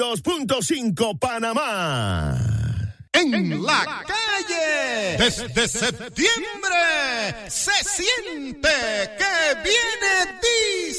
2.5 Panamá. En la calle, desde septiembre, se siente que viene